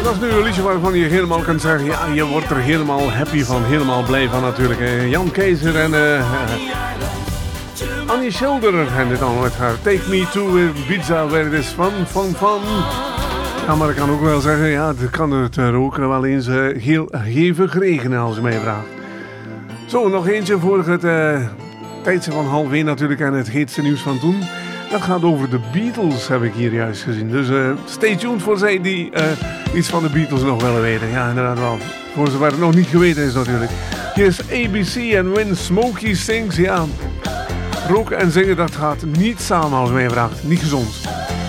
dat is nu een liedje waarvan je helemaal kunt zeggen, ja, je wordt er helemaal happy van, helemaal blij van natuurlijk. Jan Keizer en Annie Schilder en dit allemaal met haar Take Me to Ibiza, where it is fun. Ja, maar ik kan ook wel zeggen, ja, het kan het er ook wel eens heel hevig regenen als je mij vraagt. Zo, nog eentje voor het tijdje van 12:30 natuurlijk en het heetste nieuws van toen. Dat gaat over de Beatles, heb ik hier juist gezien. Dus stay tuned voor zij die iets van de Beatles nog willen weten. Ja, inderdaad wel. Voor zover het nog niet geweten is natuurlijk. Hier is ABC en When Smokey Sings. Ja, roken en zingen, dat gaat niet samen als mij vraagt. Niet gezond.